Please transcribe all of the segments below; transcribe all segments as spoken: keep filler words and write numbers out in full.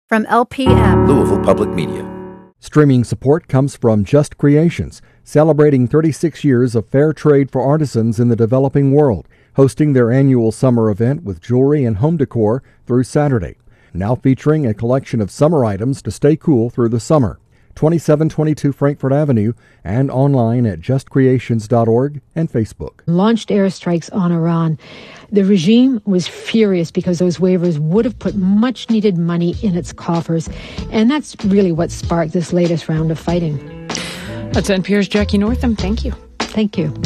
From L P M, Louisville Public Media. Streaming support comes from Just Creations, celebrating thirty-six years of fair trade for artisans in the developing world, hosting their annual summer event with jewelry and home decor through Saturday. Now featuring a collection of summer items to stay cool through the summer. twenty-seven twenty-two Frankfort Avenue and online at just creations dot org and Facebook. Launched airstrikes on Iran. The regime was furious because those waivers would have put much needed money in its coffers. And that's really what sparked this latest round of fighting. That's N P R's Jackie Northam. Thank you. Thank you.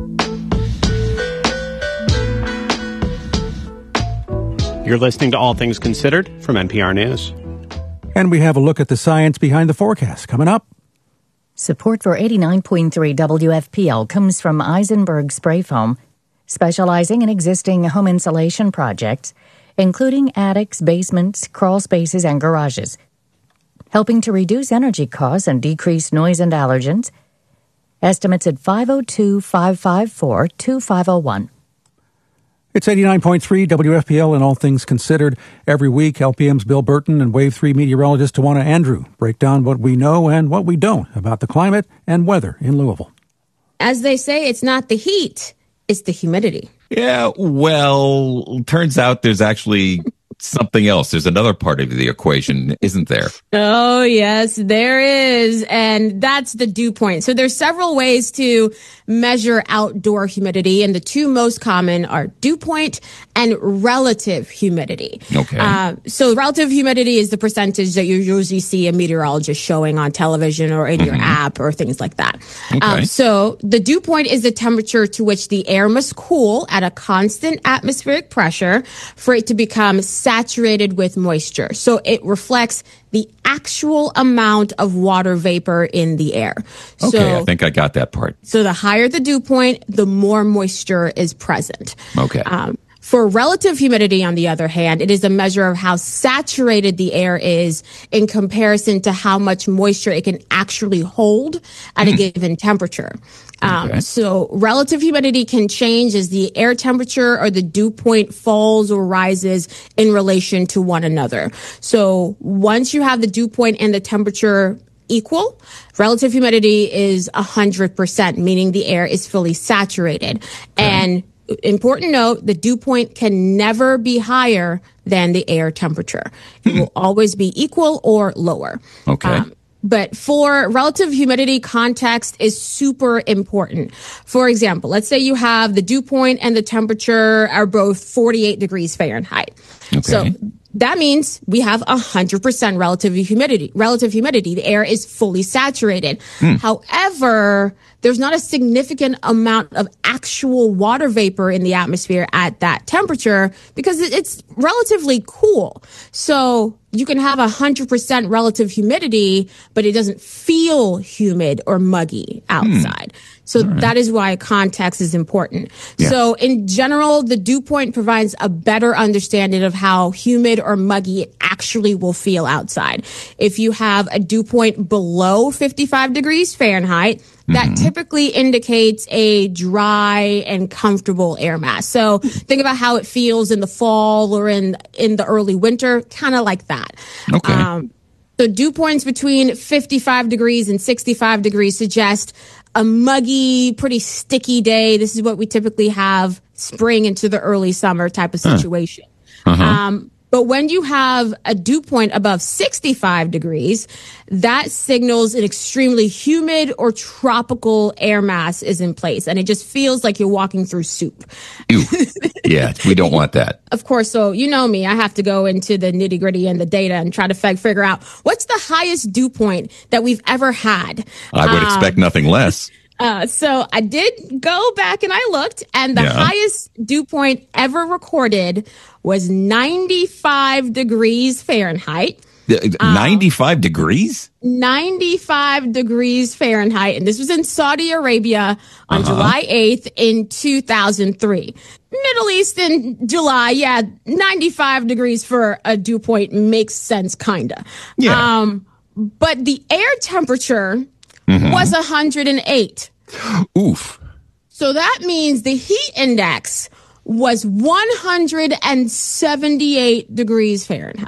You're listening to All Things Considered from N P R News. And we have a look at the science behind the forecast coming up. Support for eighty-nine point three W F P L comes from Eisenberg Spray Foam, specializing in existing home insulation projects, including attics, basements, crawl spaces, and garages, helping to reduce energy costs and decrease noise and allergens. Estimates at five oh two, five five four, two five oh one. It's eighty-nine point three W F P L and All Things Considered. Every week, L P M's Bill Burton and Wave three meteorologist Tawana Andrew break down what we know and what we don't about the climate and weather in Louisville. As they say, it's not the heat, it's the humidity. Yeah, well, turns out there's actually something else. There's another part of the equation, isn't there? Oh, yes, there is. And that's the dew point. So there's several ways to measure outdoor humidity. And the two most common are dew point and relative humidity. Okay. Uh, so relative humidity is the percentage that you usually see a meteorologist showing on television or in mm-hmm. your app or things like that. Okay. Um, so the dew point is the temperature to which the air must cool at a constant atmospheric pressure for it to become saturated with moisture. So it reflects the actual amount of water vapor in the air. Okay, so, I think I got that part. So the higher the dew point, the more moisture is present. Okay. Um, For relative humidity, on the other hand, it is a measure of how saturated the air is in comparison to how much moisture it can actually hold at a given temperature. Um, Okay. So relative humidity can change as the air temperature or the dew point falls or rises in relation to one another. So once you have the dew point and the temperature equal, relative humidity is one hundred percent, meaning the air is fully saturated. Okay. And important note, the dew point can never be higher than the air temperature. It will always be equal or lower. Okay. Um, but for relative humidity, context is super important. For example, let's say you have the dew point and the temperature are both forty-eight degrees Fahrenheit. Okay. So that means we have one hundred percent relative humidity. Relative humidity, the air is fully saturated. Hmm. However, there's not a significant amount of actual water vapor in the atmosphere at that temperature because it's relatively cool. So you can have one hundred percent relative humidity, but it doesn't feel humid or muggy outside. Hmm. So right. That is why context is important. Yeah. So in general, the dew point provides a better understanding of how humid or muggy it actually will feel outside. If you have a dew point below fifty-five degrees Fahrenheit, that mm-hmm. typically indicates a dry and comfortable air mass. So think about how it feels in the fall or in in the early winter, kind of like that. Okay. Um, so dew points between fifty-five degrees and sixty-five degrees suggest a muggy, pretty sticky day. This is what we typically have spring into the early summer type of situation. Huh. Uh-huh. Um, But when you have a dew point above sixty-five degrees, that signals an extremely humid or tropical air mass is in place. And it just feels like you're walking through soup. Ew. Yeah, we don't want that. Of course. So you know me, I have to go into the nitty gritty and the data and try to f- figure out what's the highest dew point that we've ever had. I would um, expect nothing less. Uh, so I did go back and I looked, and the Yeah. highest dew point ever recorded was ninety-five degrees Fahrenheit. ninety-five degrees? ninety-five degrees Fahrenheit. And this was in Saudi Arabia on Uh-huh. July eighth in two thousand three. Middle East in July, yeah, ninety-five degrees for a dew point makes sense, kinda. Yeah. Um, but the air temperature Mm-hmm. was one hundred eight. Oof. So that means the heat index was one hundred seventy-eight degrees Fahrenheit.